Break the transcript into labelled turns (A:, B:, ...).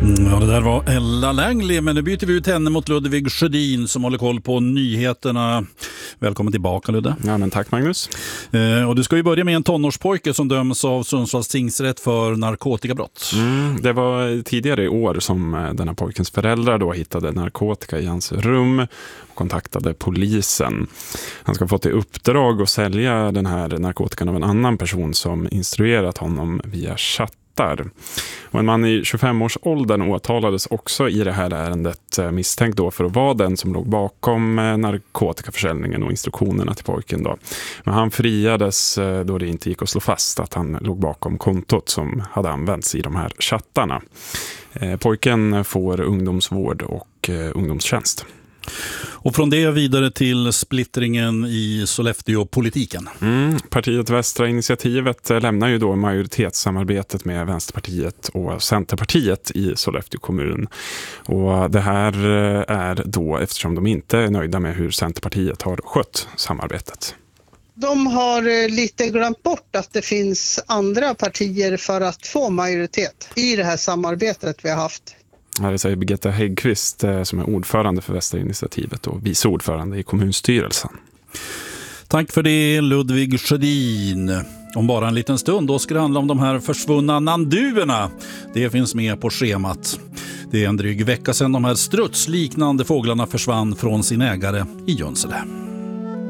A: Ja, det där var Ella Langley, men nu byter vi ut henne mot Ludvig Sjödin som håller koll på nyheterna. Välkommen tillbaka, Ludde.
B: Ja, men tack Magnus.
A: Och du ska ju börja med en tonårspojke som döms av Sundsvalls tingsrätt för narkotikabrott.
B: Det var tidigare i år som den här pojkens föräldrar då hittade narkotika i hans rum och kontaktade polisen. Han ska få till uppdrag att sälja den här narkotikan av en annan person som instruerat honom via chatt. Och en man i 25-årsåldern åtalades också i det här ärendet misstänkt då för att vara den som låg bakom narkotikaförsäljningen och instruktionerna till pojken då. Men han friades då det inte gick att slå fast att han låg bakom kontot som hade använts i de här chattarna. Pojken får ungdomsvård och ungdomstjänst.
A: Och från det vidare till splittringen i Sollefteå-politiken.
B: Partiet Västra initiativet lämnar ju då majoritetssamarbetet med Vänsterpartiet och Centerpartiet i Sollefteå kommun. Och det här är då eftersom de inte är nöjda med hur Centerpartiet har skött samarbetet.
C: De har lite glömt bort att det finns andra partier för att få majoritet i det här samarbetet vi har haft.
B: Det säger Birgitta Häggqvist som är ordförande för Västra initiativet och vice ordförande i kommunstyrelsen.
A: Tack för det, Ludvig Sjödin. Om bara en liten stund då ska det handla om de här försvunna nanduerna. Det finns med på schemat. Det är en dryg vecka sedan de här strutsliknande fåglarna försvann från sin ägare i Junsele.